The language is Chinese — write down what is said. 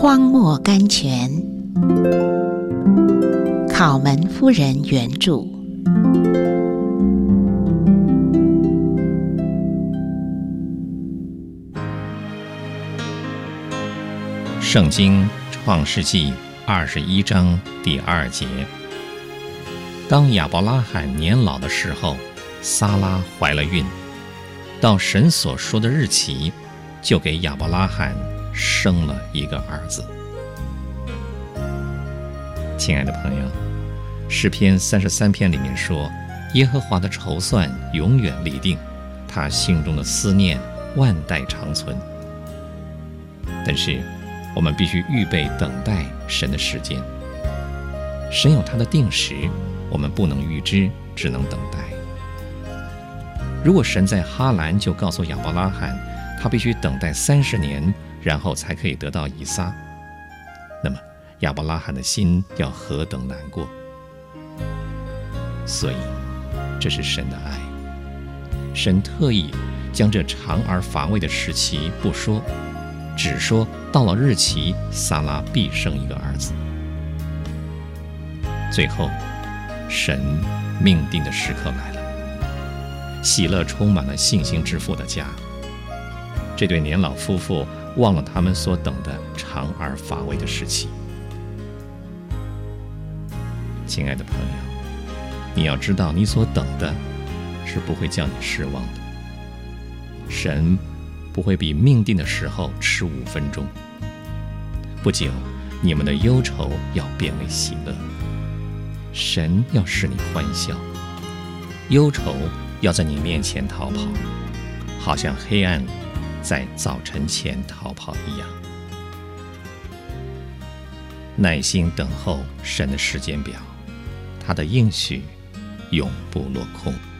荒漠甘泉，考门夫人原著。 圣经创世纪21章第2节，当亚伯拉罕年老的时候，撒拉怀了孕，到神所说的日期，就给亚伯拉罕生了一个儿子。亲爱的朋友，诗篇33篇里面说，耶和华的筹算永远立定，他心中的思念万代长存。但是我们必须预备等待神的时间。神有他的定时，我们不能预知，只能等待。如果神在哈兰就告诉亚伯拉罕，他必须等待30年，然后才可以得到以撒，那么亚伯拉罕的心要何等难过。所以这是神的爱，神特意将这长而乏味的时期不说，只说到了日期，撒拉必生一个儿子。最后神命定的时刻来了，喜乐充满了信心之父的家。这对年老夫妇忘了他们所等的长而乏味的时期。亲爱的朋友，你要知道，你所等的是不会叫你失望的。神不会比命定的时候迟5分钟。不久，你们的忧愁要变为喜乐，神要使你欢笑，忧愁要在你面前逃跑，好像黑暗在早晨前逃跑一样。耐心等候神的时间表，他的应许永不落空。